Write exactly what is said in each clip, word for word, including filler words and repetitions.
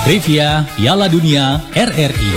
Trivia Piala Dunia R R I.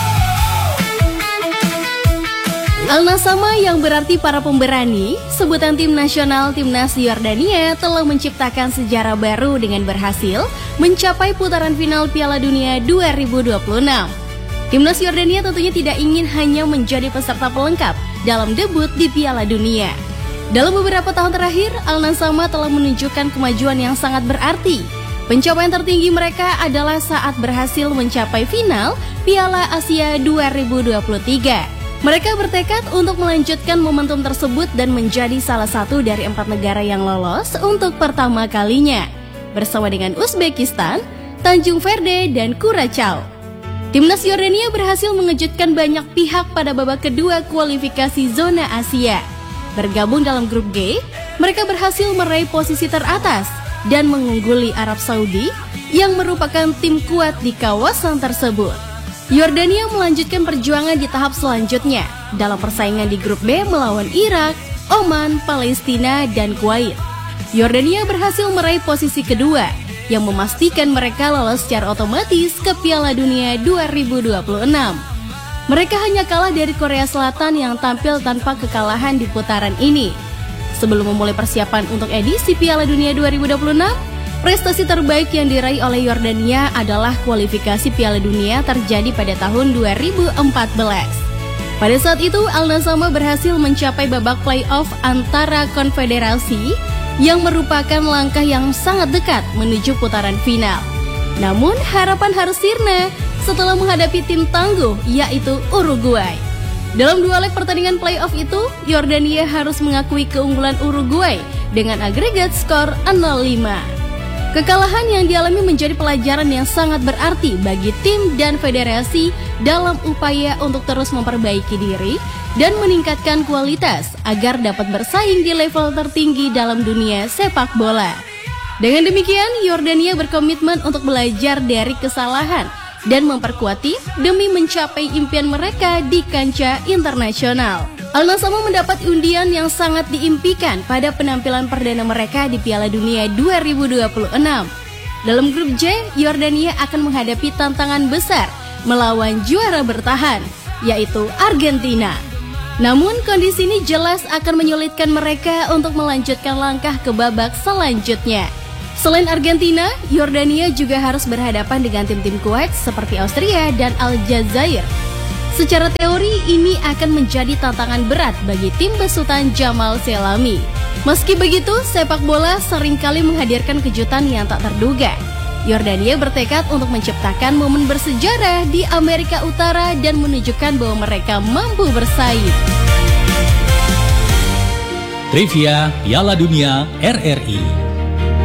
Al-Nasama yang berarti para pemberani, sebutan tim nasional timnas Yordania telah menciptakan sejarah baru dengan berhasil mencapai putaran final Piala Dunia dua ribu dua puluh enam. Timnas Yordania tentunya tidak ingin hanya menjadi peserta pelengkap dalam debut di Piala Dunia. Dalam beberapa tahun terakhir, Al-Nasama telah menunjukkan kemajuan yang sangat berarti. Pencapaian tertinggi mereka adalah saat berhasil mencapai final Piala Asia dua ribu dua puluh tiga. Mereka bertekad untuk melanjutkan momentum tersebut dan menjadi salah satu dari empat negara yang lolos untuk pertama kalinya, bersama dengan Uzbekistan, Tanjung Verde, dan Curaçao. Timnas Yordania berhasil mengejutkan banyak pihak pada babak kedua kualifikasi zona Asia. Bergabung dalam grup G, mereka berhasil meraih posisi teratas dan mengungguli Arab Saudi yang merupakan tim kuat di kawasan tersebut. Yordania melanjutkan perjuangan di tahap selanjutnya dalam persaingan di grup B melawan Irak, Oman, Palestina, dan Kuwait. Yordania berhasil meraih posisi kedua yang memastikan mereka lolos secara otomatis ke Piala Dunia dua ribu dua puluh enam. Mereka hanya kalah dari Korea Selatan yang tampil tanpa kekalahan di putaran ini. Sebelum memulai persiapan untuk edisi Piala Dunia dua ribu dua puluh enam, prestasi terbaik yang diraih oleh Yordania adalah kualifikasi Piala Dunia terjadi pada tahun dua ribu empat belas. Pada saat itu, Al-Nasama berhasil mencapai babak playoff antara konfederasi yang merupakan langkah yang sangat dekat menuju putaran final. Namun, harapan harus sirna setelah menghadapi tim tangguh, yaitu Uruguay. Dalam dua leg pertandingan playoff itu, Yordania harus mengakui keunggulan Uruguay dengan agregat skor nol lima. Kekalahan yang dialami menjadi pelajaran yang sangat berarti bagi tim dan federasi dalam upaya untuk terus memperbaiki diri dan meningkatkan kualitas agar dapat bersaing di level tertinggi dalam dunia sepak bola. Dengan demikian, Yordania berkomitmen untuk belajar dari kesalahan dan memperkuat tim demi mencapai impian mereka di kancah internasional. Al-Nasama mendapat undian yang sangat diimpikan pada penampilan perdana mereka di Piala Dunia dua ribu dua puluh enam. Dalam grup J, Yordania akan menghadapi tantangan besar melawan juara bertahan, yaitu Argentina. Namun kondisi ini jelas akan menyulitkan mereka untuk melanjutkan langkah ke babak selanjutnya. Selain Argentina, Yordania juga harus berhadapan dengan tim-tim kuat seperti Austria dan Aljazair. Secara teori, ini akan menjadi tantangan berat bagi tim besutan Jamal Selami. Meski begitu, sepak bola seringkali menghadirkan kejutan yang tak terduga. Yordania bertekad untuk menciptakan momen bersejarah di Amerika Utara dan menunjukkan bahwa mereka mampu bersaing. Trivia Piala Dunia R R I.